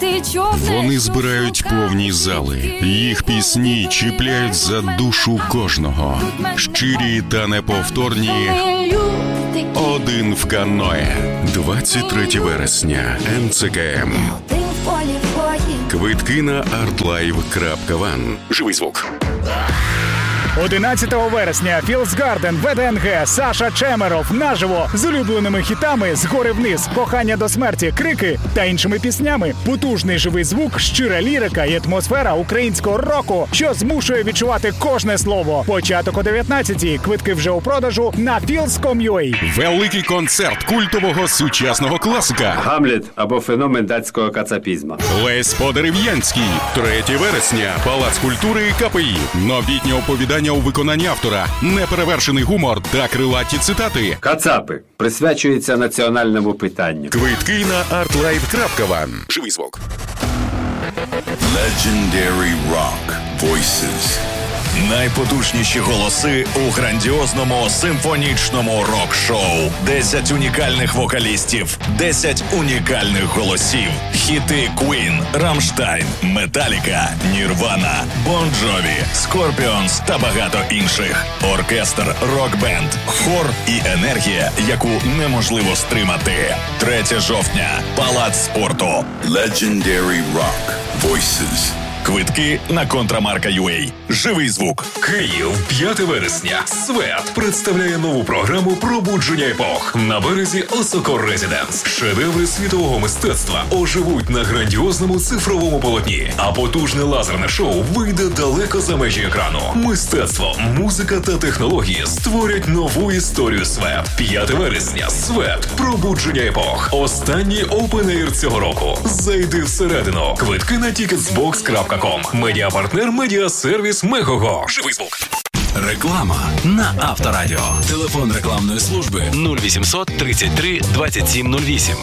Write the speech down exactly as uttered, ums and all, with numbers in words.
Вони збирають повні зали. Їх пісні чіпляють за душу кожного. Щирі та неповторні. Один в каное. двадцять третього вересня. ем це ка ем. Квитки на артлайв крапка ван. Живий звук. одинадцятого вересня Філс Гарден, ве де ен ге, Саша Чемеров наживо з улюбленими хітами «Згори вниз», «Кохання до смерті», «Крики» та іншими піснями. Потужний живий звук, щира лірика і атмосфера українського року, що змушує відчувати кожне слово. Початок о дев'ятнадцятій. Квитки вже у продажу на філс крапка ком крапка ю а. Великий концерт культового сучасного класика. Гамлет або феномен датського кацапізму. Лесь Подерев'янський. третього вересня. Палац культури ка пе і. Новітнє оповідання у виконанні автора, неперевершений гумор та крилаті цитати. Кацапи присвячується національному питанню. Квитки на артлайв крапка ван. Живий звук. Legendary Rock Voices. Найпотужніші голоси у грандіозному симфонічному рок-шоу. Десять унікальних вокалістів, десять унікальних голосів. Хіти Queen, Rammstein, Metallica, Nirvana, Bon Jovi, Scorpions та багато інших. Оркестр, рок-бенд, хор і енергія, яку неможливо стримати. третього жовтня. Палац спорту. Legendary Rock Voices. Квитки на контрамарка крапка ю а. Живий звук. Київ, п'яте вересня. Свет представляє нову програму «Пробудження епох» на березі Осокор Резиденс. Шедеври світового мистецтва оживуть на грандіозному цифровому полотні, а потужне лазерне шоу вийде далеко за межі екрану. Мистецтво, музика та технології створять нову історію Свет. п'яте вересня. Свет. Пробудження епох. Останній опен-ейр цього року. Зайди всередину. Квитки на тікетсбокс крапка ком. Медіапартнер медіасервіс Мегого. Живий звук. Реклама на Авторадіо. Телефон рекламної служби нуль вісімсот тридцять три двадцять сім нуль вісім.